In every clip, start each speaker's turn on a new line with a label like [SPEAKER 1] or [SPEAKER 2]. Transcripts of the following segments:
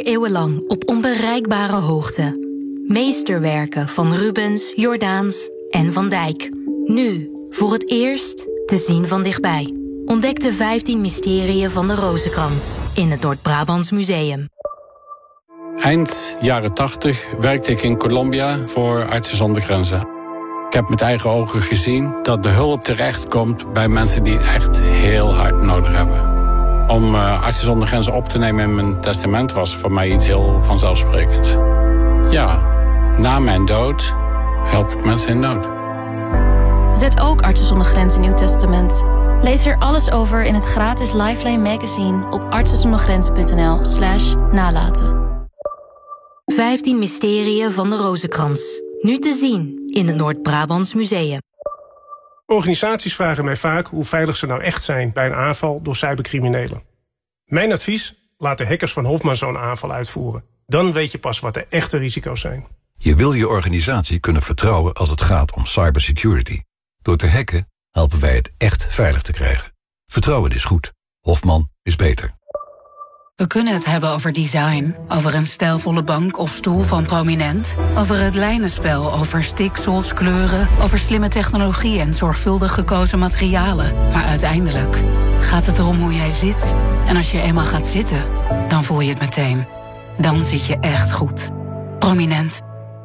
[SPEAKER 1] eeuwen op onbereikbare hoogte. Meesterwerken van Rubens, Jordaens en Van Dijk. Nu, voor het eerst, te zien van dichtbij. Ontdek de 15 mysterieën van de Rozenkrans in het Noord-Brabants Museum.
[SPEAKER 2] Eind jaren 80 werkte ik in Colombia voor Artsen zonder Grenzen. Ik heb met eigen ogen gezien dat de hulp terechtkomt bij mensen die het echt heel hard nodig hebben. Om Artsen zonder Grenzen op te nemen in mijn testament was voor mij iets heel vanzelfsprekends. Ja, na mijn dood help ik mensen in nood.
[SPEAKER 3] Zet ook Artsen zonder Grenzen in uw testament. Lees er alles over in het gratis Lifeline magazine op artsenzondergrenzen.nl/nalaten.
[SPEAKER 1] 15 mysterieën van de Rozenkrans. Nu te zien in het Noord-Brabants Museum.
[SPEAKER 4] Organisaties vragen mij vaak hoe veilig ze nou echt zijn bij een aanval door cybercriminelen. Mijn advies? Laat de hackers van Hofman zo'n aanval uitvoeren. Dan weet je pas wat de echte risico's zijn.
[SPEAKER 5] Je wil je organisatie kunnen vertrouwen als het gaat om cybersecurity. Door te hacken helpen wij het echt veilig te krijgen. Vertrouwen is goed. Hofman is beter.
[SPEAKER 6] We kunnen het hebben over design, over een stijlvolle bank of stoel van Prominent, over het lijnenspel, over stiksels, kleuren, over slimme technologie en zorgvuldig gekozen materialen. Maar uiteindelijk gaat het erom hoe jij zit. En als je eenmaal gaat zitten, dan voel je het meteen. Dan zit je echt goed. Prominent.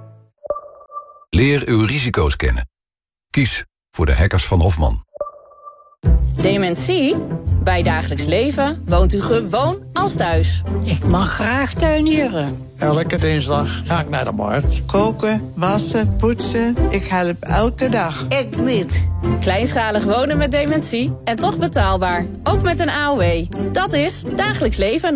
[SPEAKER 5] Leer uw risico's kennen. Kies voor de hackers van Hofman.
[SPEAKER 7] Dementie? Bij dagelijks leven woont u gewoon als thuis.
[SPEAKER 8] Ik mag graag tuinieren.
[SPEAKER 9] Elke dinsdag ga ik naar de markt.
[SPEAKER 8] Koken, wassen, poetsen. Ik help elke dag.
[SPEAKER 7] Ik niet. Kleinschalig wonen met dementie en toch betaalbaar. Ook met een AOW. Dat is dagelijks leven.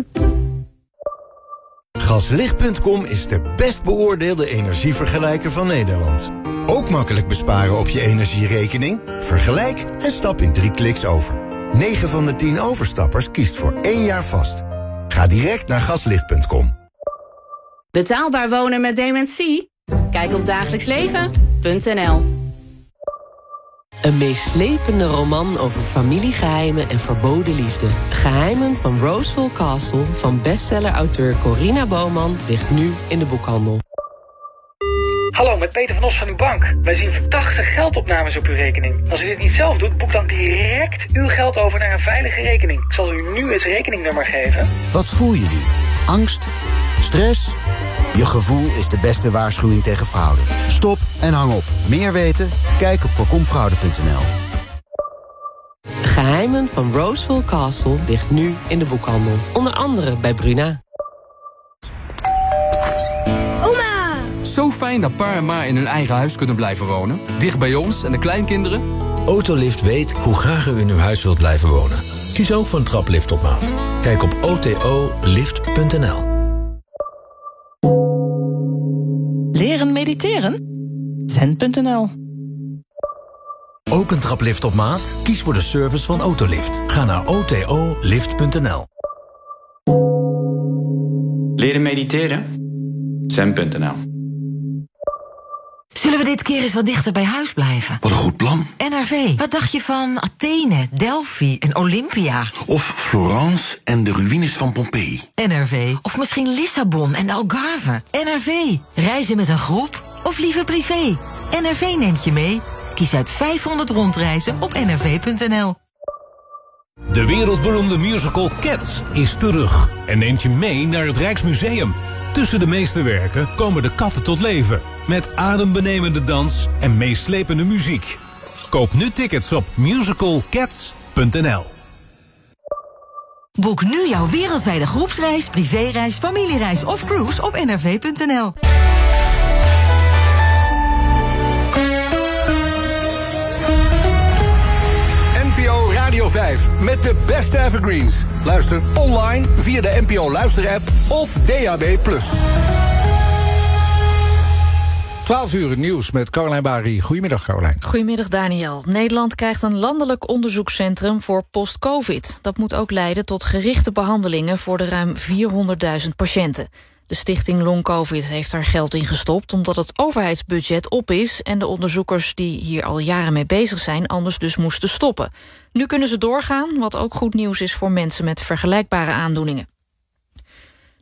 [SPEAKER 10] Gaslicht.com is de best beoordeelde energievergelijker van Nederland. Ook makkelijk besparen op je energierekening? Vergelijk en stap in 3 kliks over. 9 van de 10 overstappers kiest voor 1 jaar vast. Ga direct naar gaslicht.com.
[SPEAKER 7] Betaalbaar wonen met dementie? Kijk op dagelijksleven.nl.
[SPEAKER 11] Een meeslepende roman over familiegeheimen en verboden liefde. Geheimen van Roseville Castle van bestseller-auteur Corina Bouwman ligt nu in de boekhandel.
[SPEAKER 12] Hallo, met Peter van Os van uw bank. Wij zien verdachte geldopnames op uw rekening. Als u dit niet zelf doet, boek dan direct uw geld over naar een veilige rekening. Ik zal u nu het rekeningnummer geven.
[SPEAKER 13] Wat voel je nu? Angst? Stress? Je gevoel is de beste waarschuwing tegen fraude. Stop en hang op. Meer weten? Kijk op voorkomfraude.nl.
[SPEAKER 11] Geheimen van Roseville Castle ligt nu in de boekhandel. Onder andere bij Bruna.
[SPEAKER 14] Zo fijn dat pa en ma in hun eigen huis kunnen blijven wonen. Dicht bij ons en de kleinkinderen.
[SPEAKER 15] Autolift weet hoe graag u in uw huis wilt blijven wonen. Kies ook voor een traplift op maat. Kijk op otolift.nl.
[SPEAKER 16] Leren mediteren? Zen.nl.
[SPEAKER 15] Ook een traplift op maat? Kies voor de service van Autolift. Ga naar otolift.nl.
[SPEAKER 17] Leren mediteren? Zen.nl.
[SPEAKER 18] Zullen we dit keer eens wat dichter bij huis blijven?
[SPEAKER 19] Wat een goed plan.
[SPEAKER 18] NRV, wat dacht je van Athene, Delphi en Olympia?
[SPEAKER 19] Of Florence en de ruïnes van Pompeii.
[SPEAKER 18] NRV, of misschien Lissabon en de Algarve. NRV, reizen met een groep of liever privé? NRV neemt je mee. Kies uit 500 rondreizen op nrv.nl.
[SPEAKER 20] De wereldberoemde musical Cats is terug en neemt je mee naar het Rijksmuseum. Tussen de meesterwerken komen de katten tot leven. Met adembenemende dans en meeslepende muziek. Koop nu tickets op musicalcats.nl.
[SPEAKER 18] Boek nu jouw wereldwijde groepsreis, privéreis, familiereis of cruise op nrv.nl.
[SPEAKER 21] NPO Radio 5 met de beste evergreens. Luister online via de NPO Luister-app of DAB+.
[SPEAKER 22] 12 uur nieuws met Caroline Bari. Goedemiddag, Caroline.
[SPEAKER 23] Goedemiddag, Daniel. Nederland krijgt een landelijk onderzoekscentrum voor post-covid. Dat moet ook leiden tot gerichte behandelingen voor de ruim 400.000 patiënten. De stichting Long Covid heeft daar geld in gestopt omdat het overheidsbudget op is en de onderzoekers die hier al jaren mee bezig zijn anders dus moesten stoppen. Nu kunnen ze doorgaan, wat ook goed nieuws is voor mensen met vergelijkbare aandoeningen.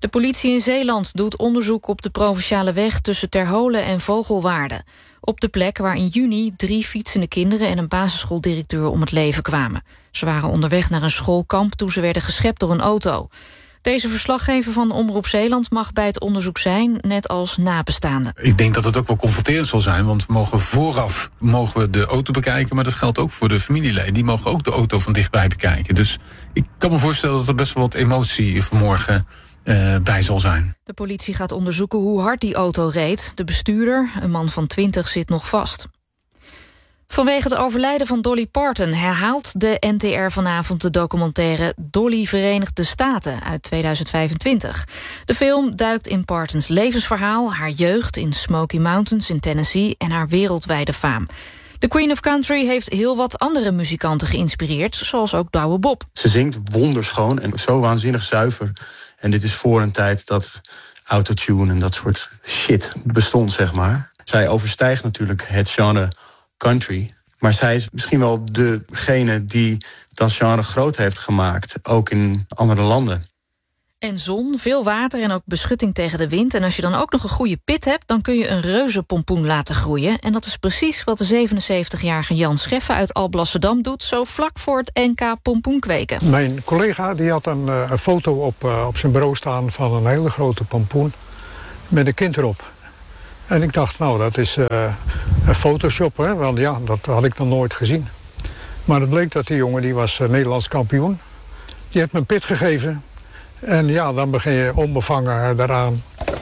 [SPEAKER 23] De politie in Zeeland doet onderzoek op de provinciale weg tussen Terholen en Vogelwaarde. Op de plek waar in juni 3 fietsende kinderen en een basisschooldirecteur om het leven kwamen. Ze waren onderweg naar een schoolkamp toen ze werden geschept door een auto. Deze verslaggever van Omroep Zeeland mag bij het onderzoek zijn, net als nabestaanden.
[SPEAKER 1] Ik denk dat het ook wel confronterend zal zijn, want we mogen vooraf de auto bekijken, maar dat geldt ook voor de familieleden. Die mogen ook de auto van dichtbij bekijken. Dus ik kan me voorstellen dat er best wel wat emotie vanmorgen bij zal zijn.
[SPEAKER 23] De politie gaat onderzoeken hoe hard die auto reed. De bestuurder, een man van 20, zit nog vast. Vanwege het overlijden van Dolly Parton herhaalt de NTR vanavond de documentaire Dolly Verenigde Staten uit 2025. De film duikt in Partons levensverhaal, haar jeugd in Smoky Mountains in Tennessee en haar wereldwijde faam. De Queen of Country heeft heel wat andere muzikanten geïnspireerd, zoals ook Douwe Bob.
[SPEAKER 2] Ze zingt wonderschoon en zo waanzinnig zuiver. En dit is voor een tijd dat autotune en dat soort shit bestond, zeg maar. Zij overstijgt natuurlijk het genre country, maar zij is misschien wel degene die dat genre groot heeft gemaakt, ook in andere landen.
[SPEAKER 23] En zon, veel water en ook beschutting tegen de wind. En als je dan ook nog een goede pit hebt, dan kun je een reuzenpompoen laten groeien. En dat is precies wat de 77-jarige Jan Scheffe uit Alblasserdam doet, zo vlak voor het NK pompoenkweken.
[SPEAKER 3] Mijn collega die had een foto op zijn bureau staan van een hele grote pompoen met een kind erop. En ik dacht, nou, dat is een Photoshop, hè? Want ja, dat had ik nog nooit gezien. Maar het bleek dat die jongen, die was Nederlands kampioen. Die heeft me een pit gegeven. En ja, dan begin je onbevangen daaraan.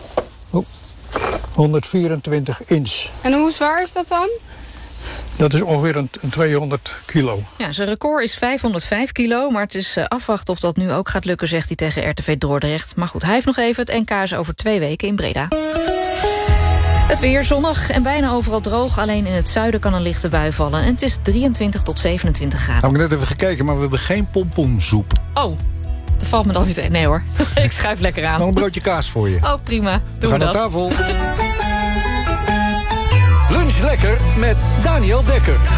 [SPEAKER 3] 124 inch.
[SPEAKER 24] En hoe zwaar is dat dan?
[SPEAKER 3] Dat is ongeveer een 200 kilo.
[SPEAKER 23] Ja, zijn record is 505 kilo, maar het is afwachten of dat nu ook gaat lukken, zegt hij tegen RTV Dordrecht. Maar goed, hij heeft nog even. Het NK is over 2 weken in Breda. Het weer zonnig en bijna overal droog. Alleen in het zuiden kan een lichte bui vallen. En het is 23 tot 27 graden.
[SPEAKER 22] Heb ik net even gekeken, maar we hebben geen pompoensoep.
[SPEAKER 23] Oh, dat valt me dan niet. Nee hoor, ik schuif lekker aan.
[SPEAKER 22] Nog een broodje kaas voor je.
[SPEAKER 23] Oh, prima. Doen we
[SPEAKER 22] gaan
[SPEAKER 23] dat.
[SPEAKER 22] aan tafel.
[SPEAKER 21] Lunch lekker met Daniel Dekker.